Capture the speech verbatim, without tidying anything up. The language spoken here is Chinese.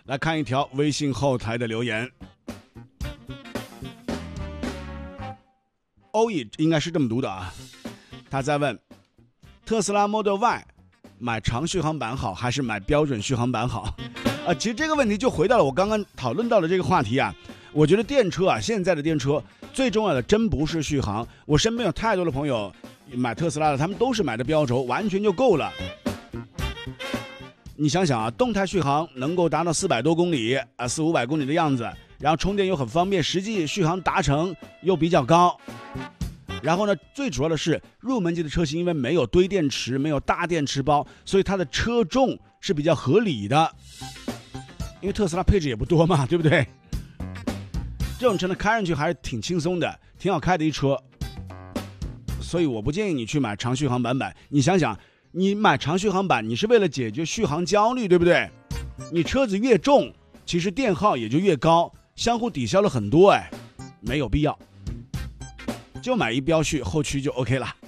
来看一条微信后台的留言。欧毅应该是这么读的啊，他在问特斯拉 Model Y 买长续航版好还是买标准续航版好啊？其实这个问题就回到了我刚刚讨论到的这个话题啊。我觉得电车啊，现在的电车最重要的真不是续航。我身边有太多的朋友买特斯拉的，他们都是买的标轴，完全就够了。你想想啊，动态续航能够达到四百多公里啊，四五百公里的样子，然后充电又很方便，实际续航达成又比较高。然后呢，最主要的是入门级的车型，因为没有堆电池，没有大电池包，所以它的车重是比较合理的。因为特斯拉配置也不多嘛，对不对？这种车呢，开上去还是挺轻松的，挺好开的一车。所以我不建议你去买长续航版本。你想想，你买长续航版，你是为了解决续航焦虑，对不对？你车子越重，其实电耗也就越高，相互抵消了很多，哎，没有必要。就买一标续，后驱就 OK 了。